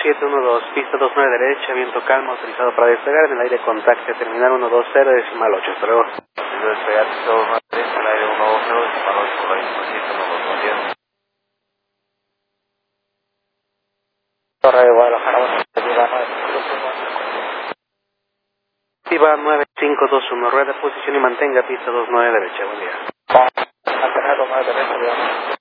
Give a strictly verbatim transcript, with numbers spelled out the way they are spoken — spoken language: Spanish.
siete uno dos, pista dos nueve derecha, viento calmo, autorizado para despegar en el aire, contacte, terminal uno dos cero, decimal ocho, hasta luego. Despegar, pista dos nueve derecha, en el aire uno dos cero, decimal ocho, por ahí, pista uno dos nueve. Torre de Guadalajara, Viva nueve cinco dos uno, rueda, posición y mantenga, pista dos nueve derecha, buen día. mantener dos nueve derecha,